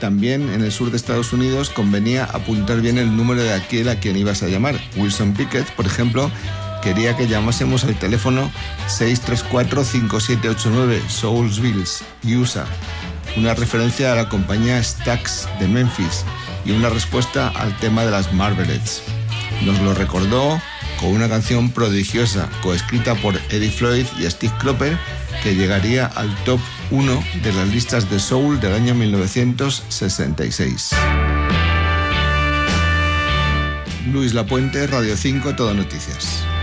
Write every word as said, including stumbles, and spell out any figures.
también en el sur de Estados Unidos convenía apuntar bien el número de aquel a quien ibas a llamar. Wilson Pickett, por ejemplo, quería que llamásemos al teléfono seis tres cuatro, cinco siete ocho nueve, Soulsville, U S A, una referencia a la compañía Stax de Memphis y una respuesta al tema de las Marvelettes. Nos lo recordó con una canción prodigiosa, coescrita por Eddie Floyd y Steve Cropper, que llegaría al top uno de las listas de soul del año mil novecientos sesenta y seis. Luis Lapuente, Radio cinco, Todo Noticias.